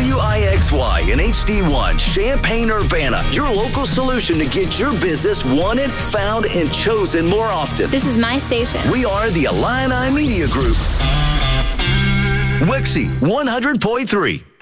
WIXY and HD1 Champaign-Urbana, your local solution to get your business wanted, found, and chosen more often. This is my station. We are the Illini Media Group. WIXY 100.3.